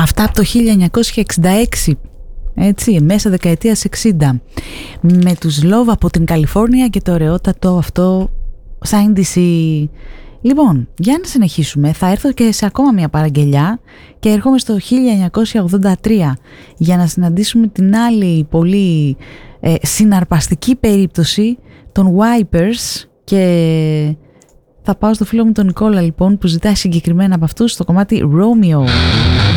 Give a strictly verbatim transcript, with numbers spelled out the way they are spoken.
Αυτά από το χίλια εννιακόσια εξήντα έξι, έτσι, μέσα δεκαετίας εξήντα, με τους Love από την Καλιφόρνια και το ωραιότατο αυτό Sign ντι σι. Λοιπόν, για να συνεχίσουμε, θα έρθω και σε ακόμα μια παραγγελιά και έρχομαι στο χίλια εννιακόσια ογδόντα τρία για να συναντήσουμε την άλλη πολύ ε, συναρπαστική περίπτωση των Wipers, και θα πάω στο φίλο μου τον Νικόλα λοιπόν, που ζητάει συγκεκριμένα από αυτούς το κομμάτι Romeo.